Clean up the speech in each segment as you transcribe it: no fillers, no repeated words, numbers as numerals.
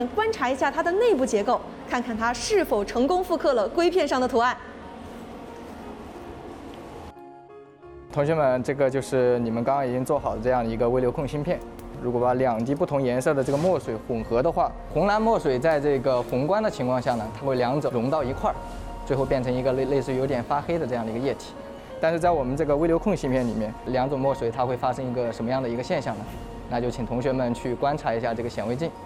观察一下它的内部结构，看看它是否成功复刻了硅片上的图案。 同学们，这个就是你们刚刚已经做好的这样一个微流控芯片。如果把2滴不同颜色的这个墨水混合的话，红蓝墨水在这个宏观的情况下呢，它会2者融到一块儿，最后变成一个类似于有点发黑的这样的一个液体。但是在我们这个微流控芯片里面，2种墨水它会发生一个什么样的一个现象呢？那就请同学们去观察一下这个显微镜。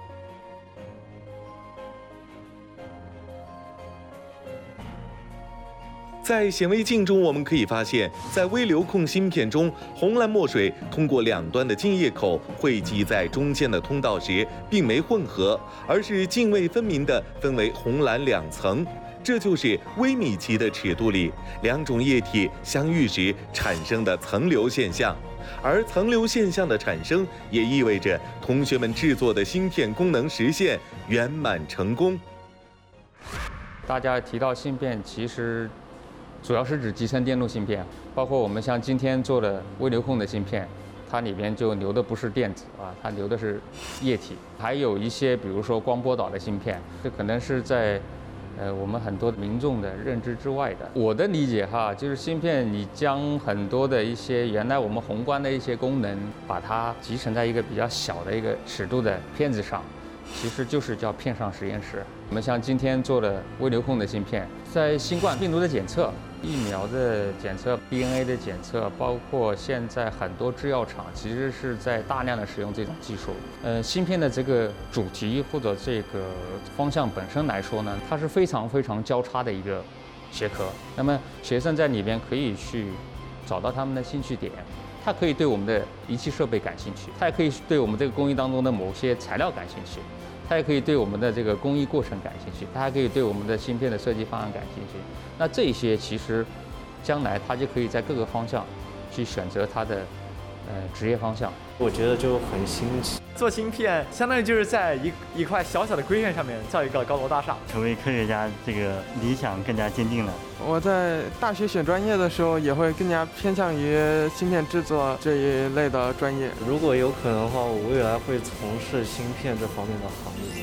在显微镜中，我们可以发现，在微流控芯片中，红蓝墨水通过2端的晶液口汇集在中间的通道时，并没混合，而是泾渭分明地分为红蓝2层。这就是微米级的尺度里2种液体相遇时产生的层流现象。而层流现象的产生，也意味着同学们制作的芯片功能实现圆满成功。 大家提到芯片，其实主要是指集成电路芯片，包括我们像今天做的微流控的芯片，它里边就流的不是电子啊，它流的是液体。还有一些比如说光波导的芯片，这可能是在我们很多民众的认知之外的。我的理解哈，就是芯片你将很多的一些原来我们宏观的一些功能，把它集成在一个比较小的一个尺度的片子上，其实就是叫片上实验室。我们像今天做的微流控的芯片，在新冠病毒的检测、疫苗的检测、DNA 的检测，包括现在很多制药厂其实是在大量的使用这种技术。芯片的这个主题或者这个方向本身来说呢，它是非常非常交叉的一个学科。那么学生在里边可以去找到他们的兴趣点，他可以对我们的仪器设备感兴趣，他也可以对我们这个工艺当中的某些材料感兴趣，他也可以对我们的这个工艺过程感兴趣，他还可以对我们的芯片的设计方案感兴趣。那这些其实将来他就可以在各个方向去选择他的职业方向。 我觉得就很新奇。 做芯片相当于就是在一块小小的硅片上面造一个高楼大厦。 成为科学家这个理想更加坚定了。 我在大学选专业的时候，也会更加偏向于芯片制作这一类的专业。 如果有可能的话，我未来会从事芯片这方面的行业。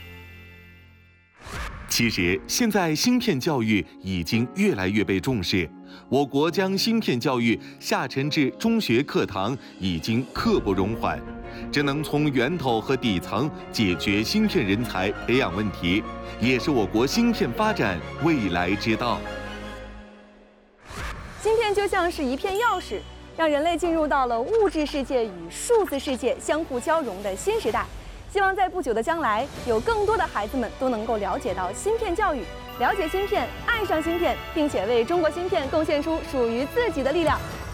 其实，现在芯片教育已经越来越被重视。我国将芯片教育下沉至中学课堂，已经刻不容缓。这能从源头和底层解决芯片人才培养问题，也是我国芯片发展未来之道。 芯片就像是一片钥匙，让人类进入到了物质世界与数字世界相互交融的新时代。希望在不久的将来，有更多的孩子们都能够了解到芯片教育，了解芯片，爱上芯片，并且为中国芯片贡献出属于自己的力量。